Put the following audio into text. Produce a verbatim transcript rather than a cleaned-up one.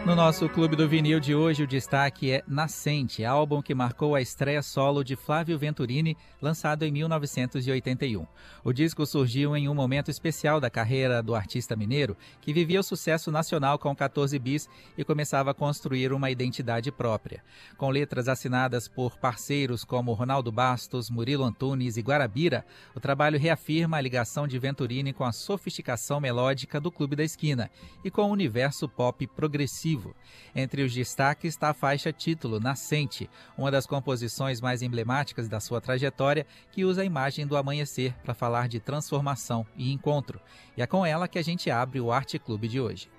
No nosso Clube do Vinil de hoje, o destaque é Nascente, álbum que marcou a estreia solo de Flávio Venturini, lançado em mil novecentos e oitenta e um. O disco surgiu em um momento especial da carreira do artista mineiro, que vivia o sucesso nacional com quatorze bis e começava a construir uma identidade própria. Com letras assinadas por parceiros como Ronaldo Bastos, Murilo Antunes e Guarabira, o trabalho reafirma a ligação de Venturini com a sofisticação melódica do Clube da Esquina e com o universo pop progressivo. Entre os destaques está a faixa título Nascente, uma das composições mais emblemáticas da sua trajetória, que usa a imagem do amanhecer para falar de transformação e encontro. E é com ela que a gente abre o Arte Clube de hoje.